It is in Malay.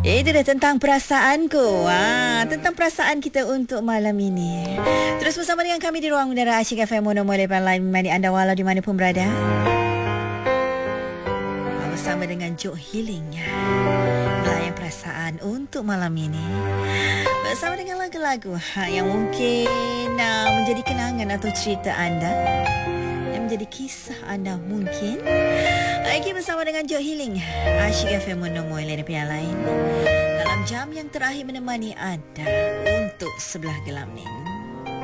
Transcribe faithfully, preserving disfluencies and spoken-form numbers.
Itu dah tentang perasaanku. Ah, tentang perasaan kita untuk malam ini. Terus bersama dengan kami di ruang udara Asyik F M Mono Lapan Lain Mani anda walau di mana pun berada. Bersama dengan Jok Healing. Melayan perasaan untuk malam ini. Bersama dengan lagu-lagu ha, yang mungkin uh, menjadi kenangan atau cerita anda, yang menjadi kisah anda mungkin. Lagi bersama dengan Jok Healing Asyik F M Mono Lapan Lain dalam jam yang terakhir menemani anda untuk sebelah gelap ni.